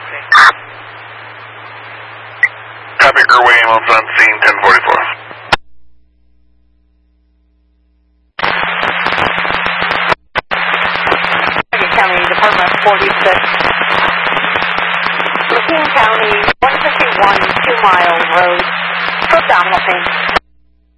emergency. Copy, Gerway ambulance on scene, 1044. County Department 46. King County 151 2 Mile Road. For abdominal pain.